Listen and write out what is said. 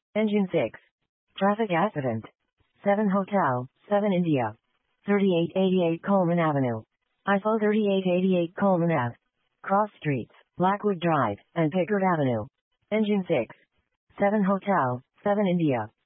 Engine 6. Traffic accident. 7 Hotel, 7 India. 3888 Coleman Avenue. ISO 3888 Coleman Ave. Cross Streets, Blackwood Drive, and Pickard Avenue. Engine 6. 7 Hotel, 7 India.